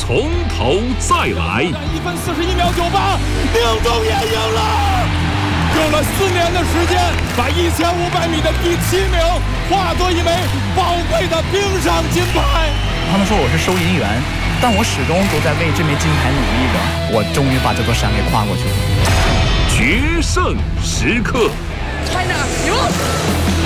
从头再来。 1分41秒98，宁中也赢了，用了4年的时间，把1500米的第7名化作一枚宝贵的冰上金牌。 他们说我是收银员，但我始终都在为这枚金牌努力着。我终于把这座山给跨过去了。 决胜时刻 China 赢！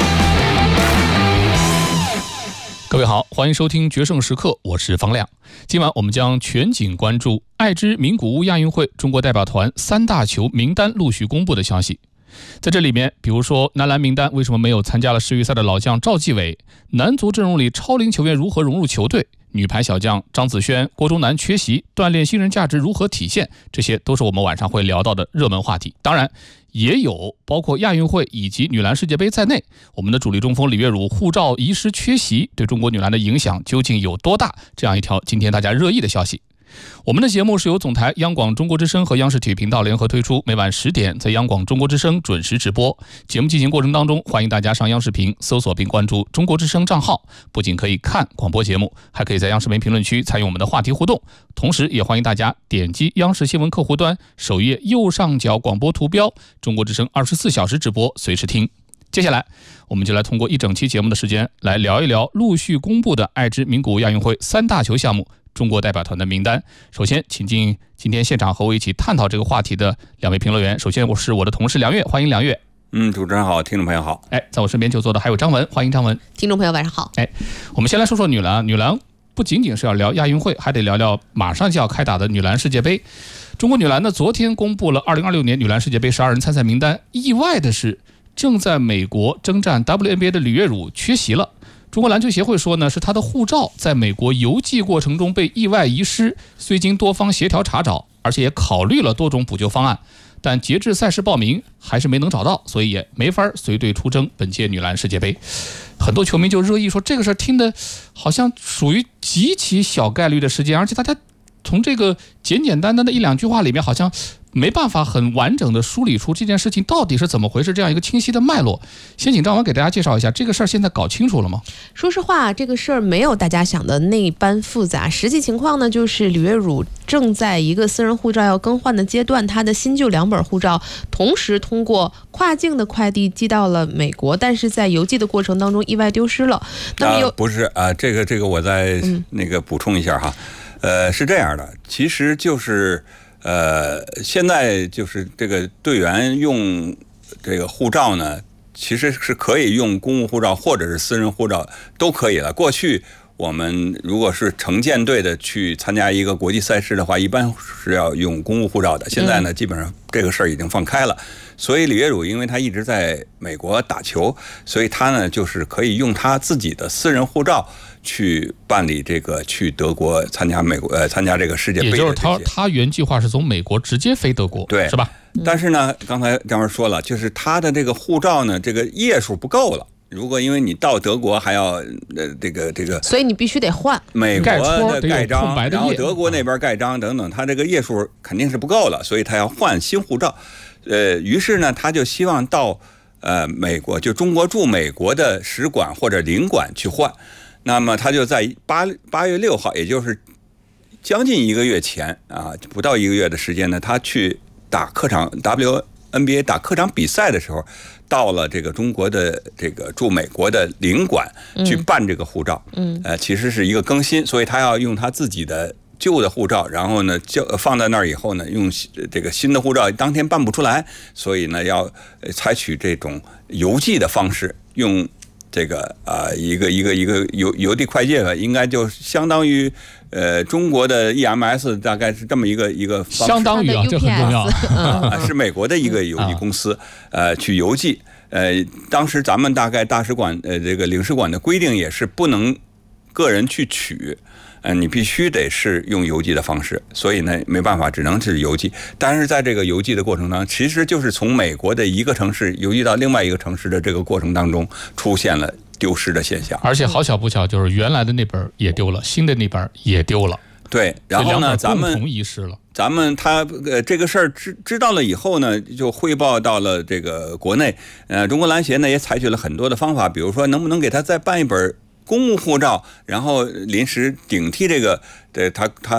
各位好，欢迎收听决胜时刻，我是方亮。今晚我们将全景关注爱知名古屋亚运会中国代表团3大球名单陆续公布的消息。在这里面，比如说男篮名单为什么没有参加了世预赛的老将赵继伟，男足阵容里超龄球员如何融入球队，女排小将张子萱、郭忠南缺席，锻炼新人价值如何体现，这些都是我们晚上会聊到的热门话题。当然也有包括亚运会以及女篮世界杯在内，我们的主力中锋李月汝护照遗失缺席对中国女篮的影响究竟有多大，这样一条今天大家热议的消息。我们的节目是由总台央广中国之声和央视体育频道联合推出，每晚10点在央广中国之声准时直播。节目进行过程当中，欢迎大家上央视频搜索并关注中国之声账号，不仅可以看广播节目，还可以在央视频评论区参与我们的话题互动。同时也欢迎大家点击央视新闻客户端首页右上角广播图标，中国之声24小时直播，随时听。接下来我们就来通过一整期节目的时间来聊一聊陆续公布的爱知名古屋亚运会3大球项目中国代表团的名单。首先请进今天现场和我一起探讨这个话题的2位评论员。首先是我的同事梁月，欢迎梁月。 主持人好，听众朋友好。 在我身边就坐的还有张文，欢迎张文。 听众朋友晚上好。 我们先来说说女篮。女篮不仅仅是要聊亚运会，还得聊聊马上就要开打的女篮世界杯。中国女篮呢，昨天公布了2026年女篮世界杯12人参赛名单。意外的是，正在美国征战 WNBA 的李月汝缺席了。中国篮球协会说呢，是他的护照在美国邮寄过程中被意外遗失，虽经多方协调查找，而且也考虑了多种补救方案，但截至赛事报名还是没能找到，所以也没法随队出征本届女篮世界杯。很多球迷就热议说，这个事儿听得好像属于极其小概率的事件，而且大家从这个简简单单的1-2句话里面好像没办法很完整的梳理出这件事情到底是怎么回事，这样一个清晰的脉络。先请张文给大家介绍一下这个事儿，现在搞清楚了吗？ 说实话，这个事儿没有大家想的那般复杂。实际情况呢，就是李月汝正在一个私人护照要更换的阶段，他的新旧2本护照同时通过跨境的快递寄到了美国，但是在邮寄的过程当中意外丢失了。那么不是啊，这个我再补充一下哈。是这样的，其实就是现在就是这个队员用这个护照呢，其实是可以用公务护照或者是私人护照都可以了。过去我们如果是成建队的去参加一个国际赛事的话，一般是要用公务护照的。现在呢，基本上这个事儿已经放开了。所以李月汝因为他一直在美国打球，所以他呢就是可以用他自己的私人护照去办理这个去德国参加参加这个世界杯的。也就是他原计划是从美国直接飞德国， 对， 是吧？ 但是呢，刚才张文说了，就是他的这个护照呢，这个页数不够了。如果因为你到德国还要这个， 所以你必须得换美国的盖章，然后德国那边盖章等等，他这个页数肯定是不够了，所以他要换新护照。于是呢，他就希望到美国，就中国驻美国的使馆或者领馆去换。那么他就在8月6号，也就是将近1个月前啊，不到1个月的时间呢，他去打客场 WNBA 打客场比赛的时候，到了这个中国的这个驻美国的领馆去办这个护照。其实是一个更新，所以他要用他自己的旧的护照，然后呢就放在那儿以后呢，用这个新的护照当天办不出来，所以呢要采取这种邮寄的方式，用这个一个邮递快件吧，应该就相当于中国的 EMS， 大概是这么一个方式， 相当于这很重要是美国的一个邮递公司去邮寄。当时咱们大概大使馆这个领事馆的规定也是不能个人去取。你必须得是用邮寄的方式，所以呢没办法，只能是邮寄。但是在这个邮寄的过程当中，其实就是从美国的一个城市邮寄到另外一个城市的这个过程当中，出现了丢失的现象。 而且好巧不巧，就是原来的那本也丢了，新的那本也丢了。 对，然后呢，咱们共同遗失了。 咱们这个事儿知道了以后呢，就汇报到了这个国内。中国篮协呢也采取了很多的方法，比如说能不能给他再办一本公务护照，然后临时顶替这个他